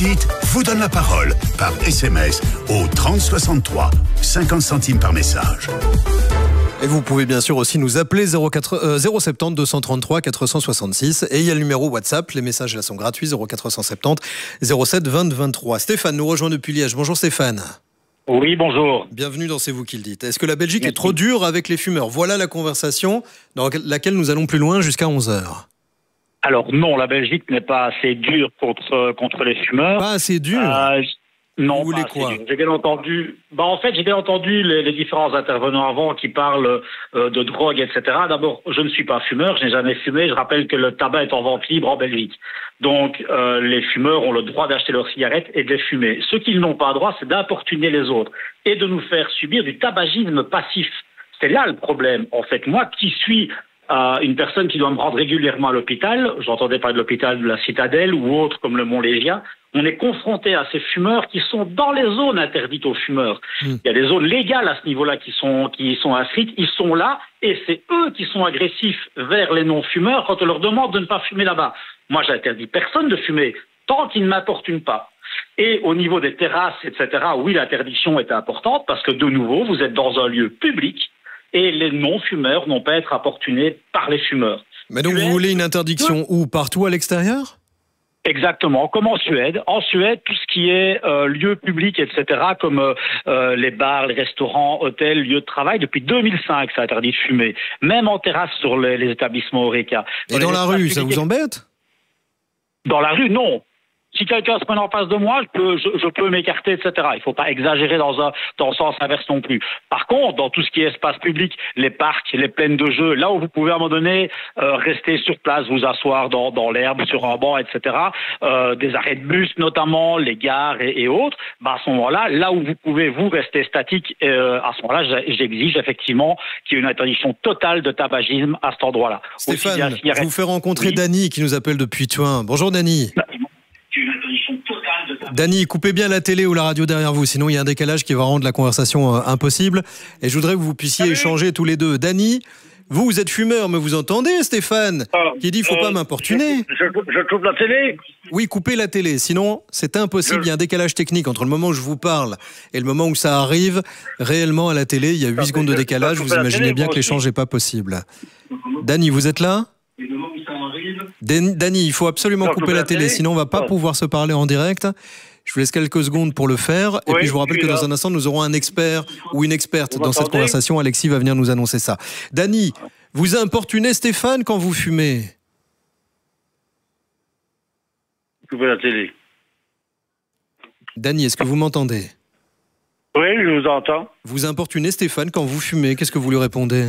dites vous donne la parole par SMS au 30 63, 50 centimes par message. Et vous pouvez bien sûr aussi nous appeler 070 233 466. Et il y a le numéro WhatsApp. Les messages là sont gratuits, 0470 07 20 23. Stéphane nous rejoint depuis Liège. Bonjour Stéphane. Oui, bonjour. Bienvenue dans C'est vous qui le dites. Est-ce que la Belgique est trop dure avec les fumeurs? Voilà la conversation dans laquelle nous allons plus loin jusqu'à 11h. Alors non, la Belgique n'est pas assez dure contre les fumeurs. Pas assez dure Non, vous voulez quoi? J'ai bien entendu. J'ai bien entendu les différents intervenants avant qui parlent de drogue, etc. D'abord, je ne suis pas fumeur, je n'ai jamais fumé. Je rappelle que le tabac est en vente libre en Belgique. Donc, les fumeurs ont le droit d'acheter leurs cigarettes et de les fumer. Ce qu'ils n'ont pas le droit, c'est d'importuner les autres et de nous faire subir du tabagisme passif. C'est là le problème. En fait, moi qui suis une personne qui doit me rendre régulièrement à l'hôpital, j'entendais parler de l'hôpital de la Citadelle ou autre comme le Mont-Légia, on est confronté à ces fumeurs qui sont dans les zones interdites aux fumeurs. Il y a des zones légales à ce niveau-là qui sont inscrites, ils sont là et c'est eux qui sont agressifs vers les non-fumeurs quand on leur demande de ne pas fumer là-bas. Moi, j'interdis personne de fumer tant qu'ils ne m'importunent pas. Et au niveau des terrasses, etc., oui, l'interdiction est importante parce que de nouveau, vous êtes dans un lieu public et les non-fumeurs n'ont pas à être importunés par les fumeurs. Mais donc vous voulez une interdiction où? Partout à l'extérieur? Exactement, comme en Suède. En Suède, tout ce qui est lieu public, etc., comme les bars, les restaurants, hôtels, lieux de travail, depuis 2005, c'est interdit de fumer. Même en terrasse sur les établissements Horeca. Et dans la rue, ça vous embête? Dans la rue, non. Si quelqu'un se met en face de moi, je peux m'écarter, etc. Il ne faut pas exagérer dans le sens inverse non plus. Par contre, dans tout ce qui est espace public, les parcs, les plaines de jeux, là où vous pouvez à un moment donné rester sur place, vous asseoir dans l'herbe, sur un banc, etc. Des arrêts de bus notamment, les gares et autres, à ce moment-là, là où vous pouvez vous rester statique, à ce moment-là, j'exige effectivement qu'il y ait une interdiction totale de tabagisme à cet endroit-là. Stéphane, je vous fais rencontrer Dany qui nous appelle depuis Thuin. Bonjour Dany. Dany, coupez bien la télé ou la radio derrière vous, sinon il y a un décalage qui va rendre la conversation impossible. Et je voudrais que vous puissiez échanger tous les deux. Dany, vous êtes fumeur, mais vous entendez Stéphane qui dit faut pas m'importuner. Je coupe la télé. Oui, coupez la télé, sinon c'est impossible. Il y a un décalage technique entre le moment où je vous parle et le moment où ça arrive réellement à la télé. Il y a 8 secondes de décalage, vous imaginez bien que l'échange n'est pas possible. Dany, vous êtes là? Dany, il faut absolument couper la télé, sinon on va pas pouvoir se parler en direct. Je vous laisse quelques secondes pour le faire. Et puis je vous rappelle que dans un instant, nous aurons un expert ou une experte dans cette conversation. Alexis va venir nous annoncer ça. Dany, vous importunez Stéphane quand vous fumez? Coupez la télé. Dany, est-ce que vous m'entendez? Oui, je vous entends. Vous importunez Stéphane quand vous fumez? Qu'est-ce que vous lui répondez?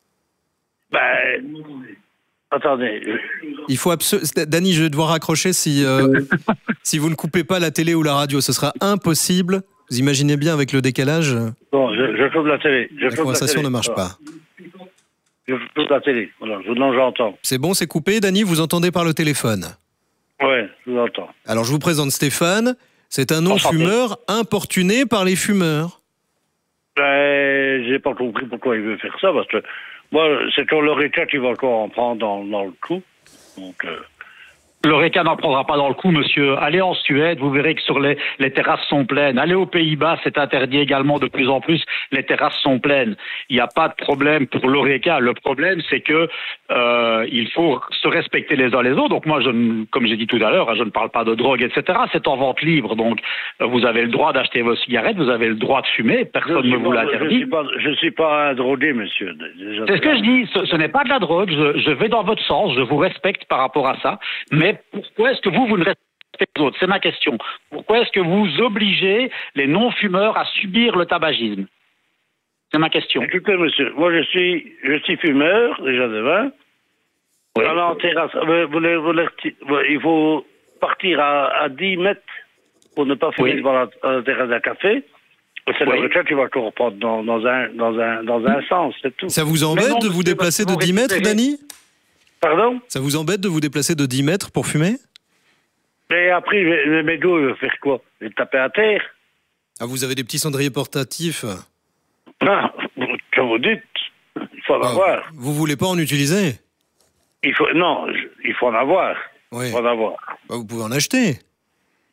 Attendez. Il faut Dany, je vais devoir raccrocher si vous ne coupez pas la télé ou la radio. Ce sera impossible. Vous imaginez bien avec le décalage. Bon, je coupe la télé. La conversation ne marche pas. Je coupe la télé. Voilà, non, j'entends. C'est bon, c'est coupé. Dany, vous entendez par le téléphone? Oui, je vous entends. Alors, je vous présente Stéphane. C'est un non-fumeur importuné par les fumeurs. J'ai pas compris pourquoi il veut faire ça, parce que moi, c'est quand l'Horeca qui va encore en prendre dans le coup. Donc, L'Horeca n'en prendra pas dans le coup, monsieur. Allez en Suède, vous verrez que sur les terrasses sont pleines. Allez aux Pays-Bas, c'est interdit également de plus en plus. Les terrasses sont pleines. Il n'y a pas de problème pour l'Horeca. Le problème, c'est que il faut se respecter les uns les autres. Donc moi, comme j'ai dit tout à l'heure, je ne parle pas de drogue, etc. C'est en vente libre. Donc vous avez le droit d'acheter vos cigarettes, vous avez le droit de fumer. Personne ne vous l'interdit. Je ne suis pas un drogué, monsieur. C'est ce que je dis. Ce n'est pas de la drogue. Je vais dans votre sens. Je vous respecte par rapport à ça. Mais pourquoi est-ce que vous ne respectez pas les autres? C'est ma question. Pourquoi est-ce que vous obligez les non-fumeurs à subir le tabagisme? C'est ma question. Écoutez, monsieur, moi je suis fumeur, déjà de vin. Oui. Alors, en terrasse, il faut partir à 10 mètres pour ne pas fumer devant la terrasse d'un café. C'est le requin qui va correspondre dans un sens, c'est tout. Ça vous embête de vous déplacer de 10 mètres, Dany? Pardon? Ça vous embête de vous déplacer de 10 mètres pour fumer? Mais après, le mégot, il va faire quoi? Il va taper à terre? Ah, vous avez des petits cendriers portatifs? Ah, comme vous dites, il faut en avoir. Vous voulez pas en utiliser? Non, il faut en avoir. Oui. Il faut en avoir. Vous pouvez en acheter.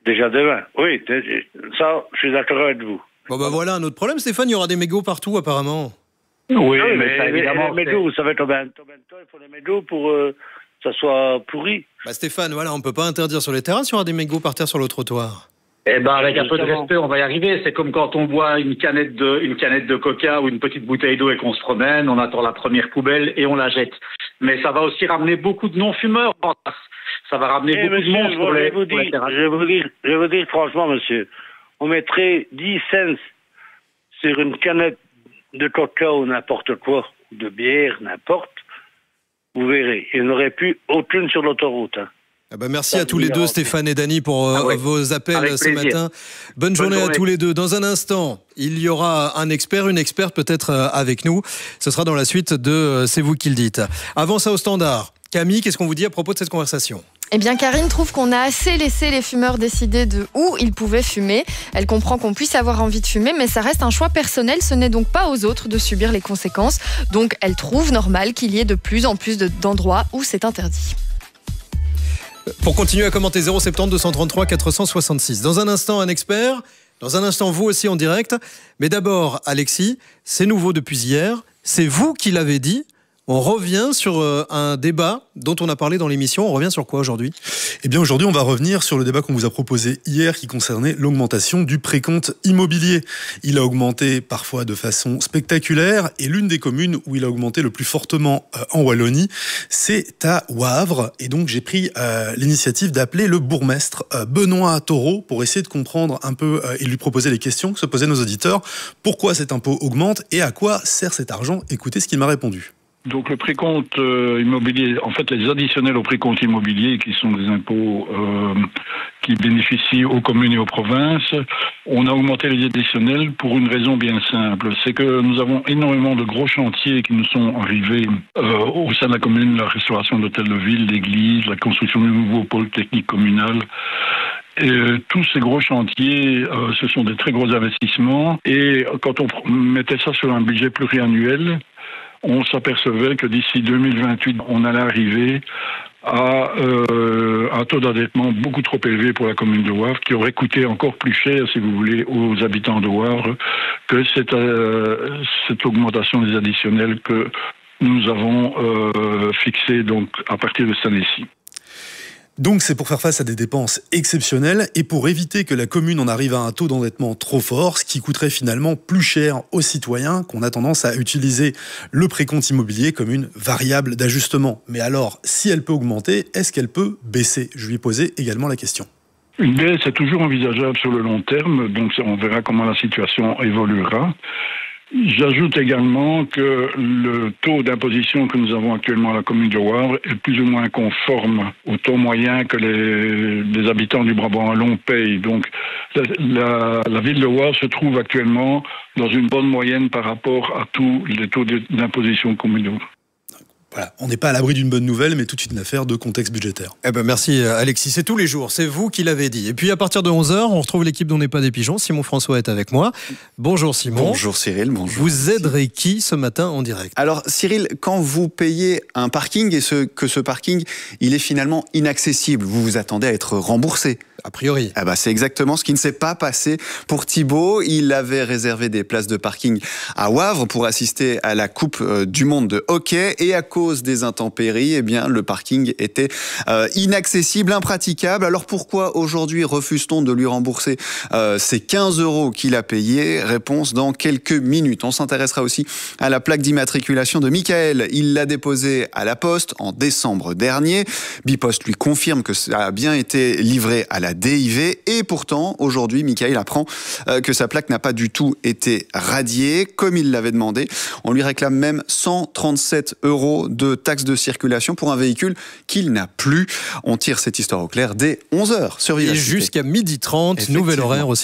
Déjà demain. Oui, ça, je suis d'accord avec vous. Bon ben voilà un autre problème, Stéphane, il y aura des mégots partout apparemment. Oui, mais ça, évidemment, les mégots, vous savez combien de temps il faut les mégots pour que ça soit pourri. Bah Stéphane, voilà, on peut pas interdire sur les terrasses, il y aura des mégots par terre sur le trottoir. Eh ben, avec un peu de respect, on va y arriver. C'est comme quand on boit une canette de coca ou une petite bouteille d'eau et qu'on se promène, on attend la première poubelle et on la jette. Mais ça va aussi ramener beaucoup de non-fumeurs. Ça va ramener beaucoup de monde sur les terrasses. Je vais vous dire franchement, monsieur, on mettrait 10 cents sur une canette de coca ou n'importe quoi, de bière, n'importe, vous verrez. Il n'y aurait plus aucune sur l'autoroute. Hein. Ah bah merci à tous les deux, Stéphane et Dany, pour vos appels ce matin. Bonne journée à tous les deux. Dans un instant, il y aura un expert, une experte peut-être avec nous. Ce sera dans la suite de C'est vous qui le dites. Avant ça, au standard. Camille, qu'est-ce qu'on vous dit à propos de cette conversation ? Eh bien, Karine trouve qu'on a assez laissé les fumeurs décider de où ils pouvaient fumer. Elle comprend qu'on puisse avoir envie de fumer, mais ça reste un choix personnel. Ce n'est donc pas aux autres de subir les conséquences. Donc, elle trouve normal qu'il y ait de plus en plus d'endroits où c'est interdit. Pour continuer à commenter, 070 233 466. Dans un instant, un expert. Dans un instant, vous aussi en direct. Mais d'abord, Alexis, c'est nouveau depuis hier. C'est vous qui l'avez dit. On revient sur un débat dont on a parlé dans l'émission. On revient sur quoi aujourd'hui ? Eh bien aujourd'hui, on va revenir sur le débat qu'on vous a proposé hier qui concernait l'augmentation du précompte immobilier. Il a augmenté parfois de façon spectaculaire et l'une des communes où il a augmenté le plus fortement en Wallonie, c'est à Wavre. Et donc j'ai pris l'initiative d'appeler le bourgmestre Benoît Taureau pour essayer de comprendre un peu et lui proposer les questions que se posaient nos auditeurs. Pourquoi cet impôt augmente et à quoi sert cet argent ? Écoutez ce qu'il m'a répondu. Donc le précompte immobilier, en fait les additionnels au précompte immobilier qui sont des impôts qui bénéficient aux communes et aux provinces, on a augmenté les additionnels pour une raison bien simple, c'est que nous avons énormément de gros chantiers qui nous sont arrivés au sein de la commune, la restauration d'hôtels de ville, l'église, la construction du nouveau pôle technique communal. Et tous ces gros chantiers, ce sont des très gros investissements et quand on mettait ça sur un budget pluriannuel, on s'apercevait que d'ici 2028, on allait arriver à un taux d'endettement beaucoup trop élevé pour la commune de Wavre, qui aurait coûté encore plus cher, si vous voulez, aux habitants de Wavre, que cette augmentation des additionnels que nous avons fixée donc, à partir de cette année-ci. Donc c'est pour faire face à des dépenses exceptionnelles et pour éviter que la commune en arrive à un taux d'endettement trop fort, ce qui coûterait finalement plus cher aux citoyens qu'on a tendance à utiliser le précompte immobilier comme une variable d'ajustement. Mais alors, si elle peut augmenter, est-ce qu'elle peut baisser ? Je lui ai posé également la question. Une baisse est toujours envisageable sur le long terme, donc on verra comment la situation évoluera. J'ajoute également que le taux d'imposition que nous avons actuellement à la commune de Wavre est plus ou moins conforme au taux moyen que les habitants du Brabant wallon payent. Donc la ville de Wavre se trouve actuellement dans une bonne moyenne par rapport à tous les taux d'imposition communaux. Voilà, on n'est pas à l'abri d'une bonne nouvelle, mais toute une affaire de contexte budgétaire. Eh ben merci Alexis, c'est tous les jours, c'est vous qui l'avez dit. Et puis à partir de 11h, on retrouve l'équipe d'On n'est pas des pigeons. Simon François est avec moi. Bonjour Simon. Bonjour Cyril, bonjour. Vous aiderez qui ce matin en direct ? Alors Cyril, quand vous payez un parking et que ce parking, il est finalement inaccessible, vous vous attendez à être remboursé. A priori. Ah bah c'est exactement ce qui ne s'est pas passé pour Thibaut. Il avait réservé des places de parking à Wavre pour assister à la Coupe du Monde de hockey et à cause des intempéries, eh bien le parking était inaccessible, impraticable. Alors pourquoi aujourd'hui refuse-t-on de lui rembourser ces 15 € qu'il a payés ? Réponse dans quelques minutes. On s'intéressera aussi à la plaque d'immatriculation de Michael. Il l'a déposée à la Poste en décembre dernier. Bipost lui confirme que ça a bien été livré à la DIV et pourtant aujourd'hui Michael apprend que sa plaque n'a pas du tout été radiée comme il l'avait demandé. On lui réclame même 137 € de taxe de circulation pour un véhicule qu'il n'a plus. On tire cette histoire au clair dès 11h sur Vivacité. Et jusqu'à 12h30, nouvel horaire aussi.